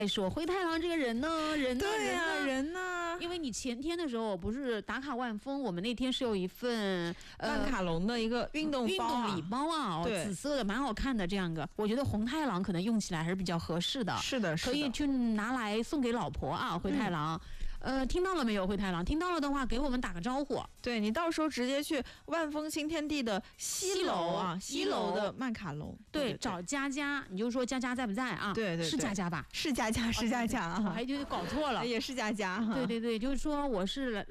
说灰太狼这个人呢， 对啊，人呢？ 因为你前天的时候不是打卡万丰，我们那天是有一份万卡龙的一个运动礼包啊， 对， 紫色的，蛮好看的。这样个，我觉得红太狼可能用起来还是比较合适的。 是的， 可以去拿来送给老婆啊，灰太狼。听到了没有，灰太狼？听到了的话，给我们打个招呼。 对，你到时候直接去万丰新天地的西楼啊，西楼的曼卡龙。 对，找佳佳，你就说佳佳在不在啊？ 对， 是佳佳吧？ 是佳佳，是佳佳啊， 我还就搞错了， 也是佳佳。 对，就是说我是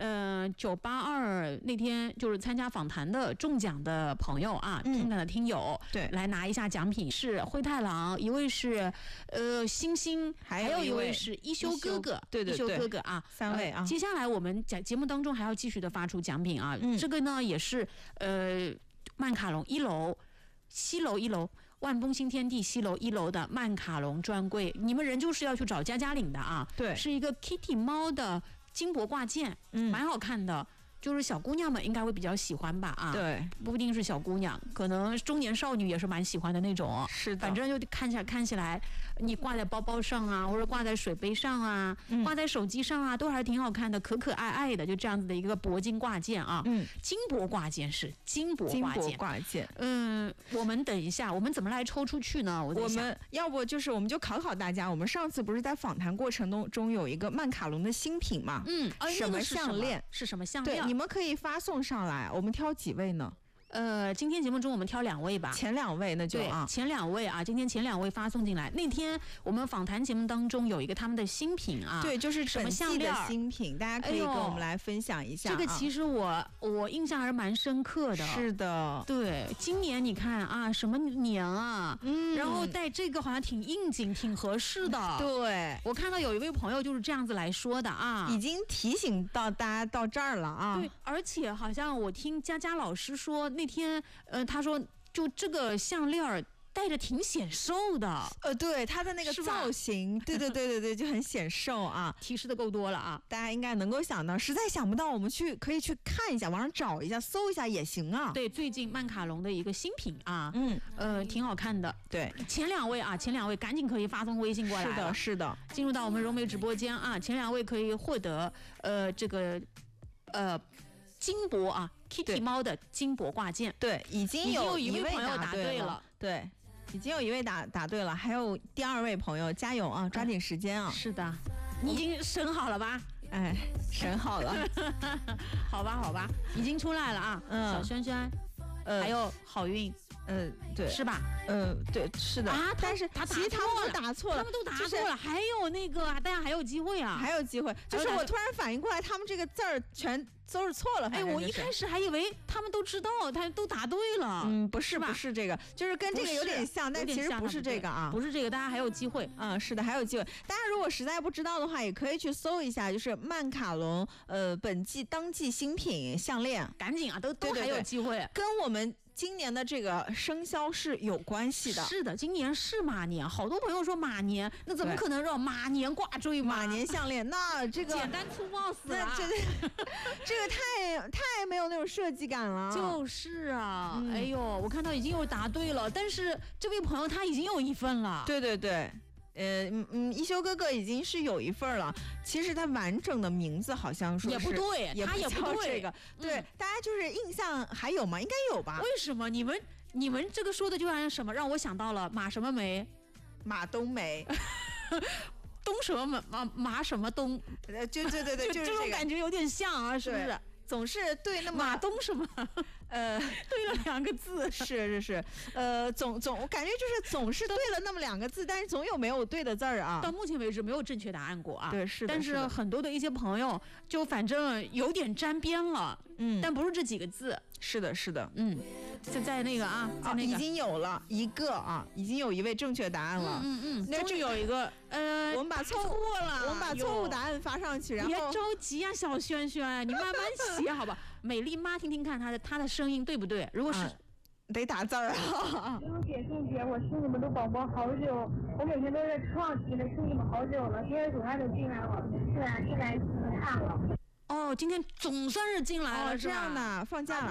982那天就是参加访谈的中奖的朋友啊，中奖的听友， 对， 来拿一下奖品是灰太狼，一位是星星，还有一位是一休哥哥， 对， 一休哥哥啊 ，3位啊。 接下来我们节目当中还要继续的发出奖品啊，这个呢也是曼卡龙1楼。西楼1楼，万丰新天地西楼1楼的曼卡龙专柜，你们人就是要去找佳佳领的啊。 对， 是一个 Kitty 猫的金箔挂件，蛮好看的。就是小姑娘们应该会比较喜欢吧啊， 对， 不一定是小姑娘，可能中年少女也是蛮喜欢的那种。 是的， 反正就看起来，你挂在包包上啊，或者挂在水杯上啊，挂在手机上啊，都还是挺好看的，可爱爱的，就这样子的一个铂金挂件啊。金箔挂件是金箔挂件。我们等一下，我们怎么来抽出去呢？我们要不就是我们就考大家，我们上次不是在访谈过程中有一个曼卡龙的新品嘛？什么项链？ 是什么项链？ 你们可以发送上来，我们挑几位呢？ 今天节目中我们挑2位吧， 前2位那就啊， 前2位啊，今天前2位发送进来。那天我们访谈节目当中有一个他们的新品啊， 对，就是什么项链的新品，大家可以跟我们来分享一下。 这个其实我印象还是蛮深刻的。 是的， 对，今年你看啊，什么年啊，然后戴这个好像挺应景，挺合适的。 对， 我看到有一位朋友就是这样子来说的啊， 已经提醒到大家到这儿了啊。 对，而且好像我听佳佳老师说。那天，他说就这个项链戴着挺显瘦的， 对，他的那个造型，对，就很显瘦啊。 提示的够多了啊， 大家应该能够想到，实在想不到，我们可以去看一下，网上找一下，搜一下也行啊。 对，最近曼卡龙的一个新品啊，挺好看的。 对， 前2位赶紧可以发送微信过来。 是的， 进入到我们融媒直播间啊，前2位可以获得这个金箔啊。Kitty 猫的金箔挂件， 对，已经有一位朋友答对了， 对，已经有一位答对了，还有第2位朋友，加油啊，抓紧时间啊！ 是的，你已经审好了吧？ 哎，审好了， 好吧，已经出来了啊，小轩轩，还有好运。 对， 是吧？ 对，是的啊。但是其实他们都答错了， 还有那个，大家还有机会啊， 还有机会。就是我突然反应过来，他们这个字儿全都是错了。 我一开始还以为他们都知道，他都答对了。 不是这个，就是跟这个有点像，但其实不是这个啊， 不是这个，大家还有机会。 是的，还有机会。大家如果实在不知道的话，也可以去搜一下，就是曼卡龙本季当季新品项链， 赶紧啊，都还有机会， 跟我们今年的这个生肖是有关系的。 是的，今年是马年，好多朋友说马年，那怎么可能让马年挂坠马年项链？那这个简单粗暴死了， 这个太没有那种设计感了。 就是啊，哎呦，我看到已经有答对了，但是这位朋友他已经有1份了。 对。一休哥哥已经是有1份了，其实他完整的名字好像说也不对， 他也不对这个，对，大家就是印象还有吗？应该有吧？ 为什么你们这个说的就好像什么，让我想到了马什么梅， 马冬梅。 冬什么马什么冬， 对，就是这种感觉有点像啊，是不是？ 总是对那么马东什么对了2个字， 是我感觉就是总是对了那么2个字，但是总有没有对的字儿啊。 到目前为止没有正确答案过啊。 对，是的。 但是很多的一些朋友就反正有点沾边了，但不是这几个字。 是的， 在那个啊，在那个已经有了一个啊，已经有1位正确答案了。 那就有一个我们把错误答案发上去，然后别着急啊，小轩轩，你慢慢写好吧。美丽妈，听听看她的声音对不对？如果是得打字儿啊。 宋姐，我听你们的广播好久，我每天都在创新的听你们好久了，今天总算就进来了，进来看了。 今天总算是进来了， 这样的，放假了。